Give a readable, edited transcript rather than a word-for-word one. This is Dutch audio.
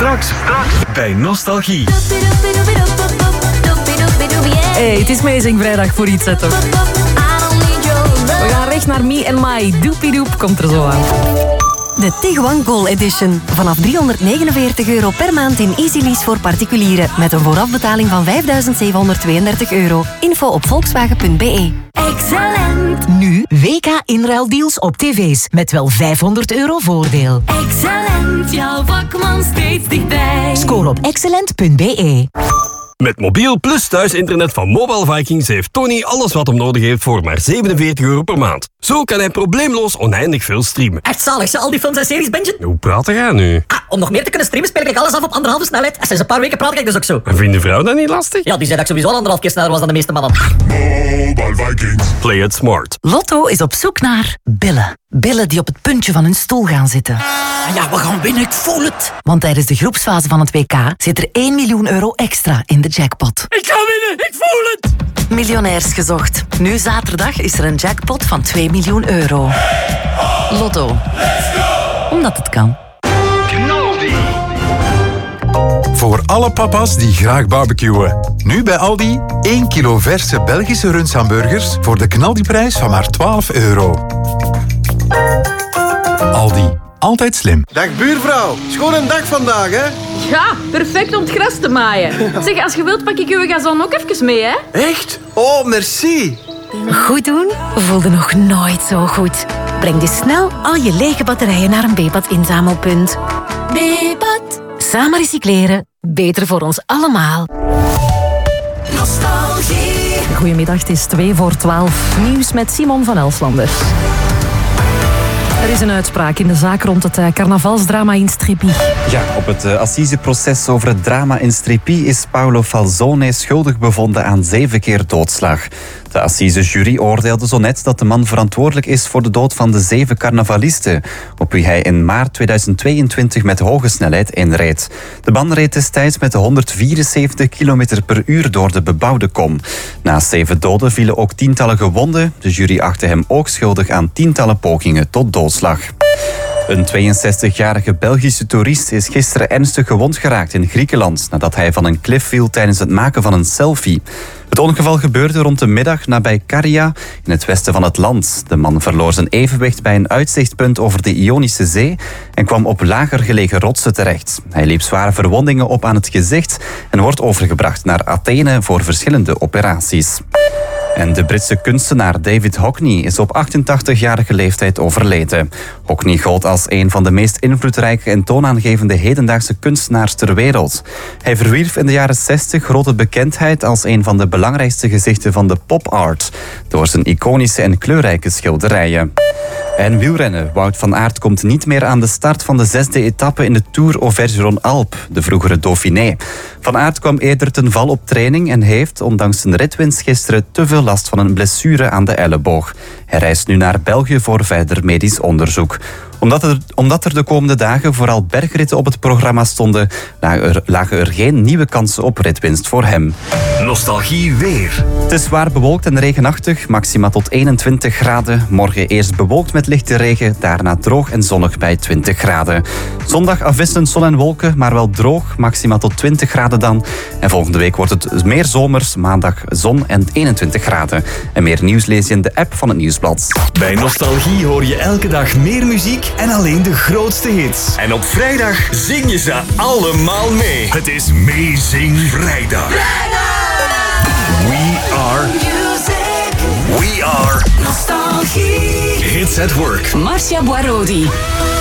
Straks bij Nostalgie. Hey, het is Amazing Vrijdag voor iets, toch? We gaan recht naar Me and My. Doepiedoep komt er zo aan. De Tiguan Gold Edition. Vanaf €349 per maand in Easy Lease voor particulieren. Met een voorafbetaling van €5.732. Info op volkswagen.be. Excellent. Nu WK inruildeals op tv's met wel €500 voordeel. Excellent. Jouw vakman steeds dichtbij. Score op excellent.be. Met mobiel plus thuisinternet van Mobile Vikings heeft Tony alles wat hem nodig heeft voor maar €47 per maand. Zo kan hij probleemloos oneindig veel streamen. Echt zalig, al die films en series bingen. Hoe praat jij nu? Om nog meer te kunnen streamen speel ik alles af op 1,5 snelheid. En sinds een paar weken praat ik dus ook zo. En vindt de vrouw dat niet lastig? Ja, die zei dat ik sowieso 1,5 keer sneller was dan de meeste mannen. Mobile Vikings. Play it smart. Lotto is op zoek naar billen. Billen die op het puntje van hun stoel gaan zitten. Ja, we gaan winnen, ik voel het. Want tijdens de groepsfase van het WK zit er €1 miljoen extra in de jackpot. Ik ga winnen, ik voel het. Miljonairs gezocht. Nu zaterdag is er een jackpot van €2 miljoen. Lotto. Omdat het kan. Voor alle papa's die graag barbecuen. Nu bij Aldi 1 kilo verse Belgische rundshamburgers voor de knaldiprijs van maar €12. Aldi. Altijd slim. Dag buurvrouw, schoon een dag vandaag, hè? Ja, perfect om het gras te maaien. Zeg, als je wilt pak ik uw gazon ook even mee, hè? Echt? Oh, merci. Goed doen voelde nog nooit zo goed. Breng dus snel al je lege batterijen naar een Bepat inzamelpunt. Bepat. Samen recycleren. Beter voor ons allemaal. Nostalgie. Goedemiddag, het is 2:12. Nieuws met Simon van Elslander. Er is een uitspraak in de zaak rond het carnavalsdrama in Stripy. Ja, op het assiseproces over het drama in Stripy is Paolo Falzone schuldig bevonden aan 7 keer doodslag. De assisejury oordeelde zo net dat de man verantwoordelijk is voor de dood van de 7 carnavalisten, op wie hij in maart 2022 met hoge snelheid inreed. De man reed destijds met 174 km per uur door de bebouwde kom. Naast 7 doden vielen ook tientallen gewonden. De jury achtte hem ook schuldig aan tientallen pogingen tot doodslag. Een 62-jarige Belgische toerist is gisteren ernstig gewond geraakt in Griekenland nadat hij van een klif viel tijdens het maken van een selfie. Het ongeval gebeurde rond de middag nabij Caria in het westen van het land. De man verloor zijn evenwicht bij een uitzichtpunt over de Ionische Zee en kwam op lager gelegen rotsen terecht. Hij liep zware verwondingen op aan het gezicht en wordt overgebracht naar Athene voor verschillende operaties. En de Britse kunstenaar David Hockney is op 88-jarige leeftijd overleden. Hockney gold als een van de meest invloedrijke en toonaangevende hedendaagse kunstenaars ter wereld. Hij verwierf in de jaren 60 grote bekendheid als een van de belangrijkste gezichten van de pop-art, door zijn iconische en kleurrijke schilderijen. En wielrennen. Wout van Aert komt niet meer aan de start van de 6e etappe in de Tour Auvergne-Rhône-Alpes, de vroegere Dauphiné. Van Aert kwam eerder ten val op training en heeft, ondanks zijn ritwinst gisteren, te veel last van een blessure aan de elleboog. Hij reist nu naar België voor verder medisch onderzoek. Omdat er de komende dagen vooral bergritten op het programma stonden, lagen er geen nieuwe kansen op ritwinst voor hem. Nostalgie weer. Het is zwaar bewolkt en regenachtig, maxima tot 21 graden. Morgen eerst bewolkt met lichte regen, daarna droog en zonnig bij 20 graden. Zondag afwisselend zon en wolken, maar wel droog, maxima tot 20 graden dan. En volgende week wordt het meer zomers, maandag zon en 21 graden. En meer nieuws lees je in de app van het Nieuwsblad. Bij Nostalgie hoor je elke dag meer muziek en alleen de grootste hits. En op vrijdag zing je ze allemaal mee. Het is Amazing Vrijdag. We are Music. We are Nostalgie. Hits at Work. Marcia Boirodi.